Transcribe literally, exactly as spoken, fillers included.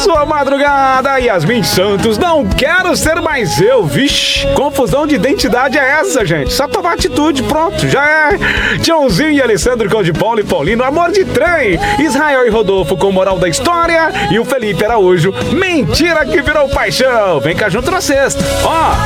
sua madrugada. Yasmin Santos, não quero ser mais eu. Vixe, confusão de identidade é essa, gente? Só tomar atitude, pronto, já é. Tiãozinho e Alessandro com de Paulo e Paulino, amor de trem. Israel e Rodolfo com moral da história. E o Felipe Araújo, mentira que virou paixão. Vem cá junto na sexta. Ó.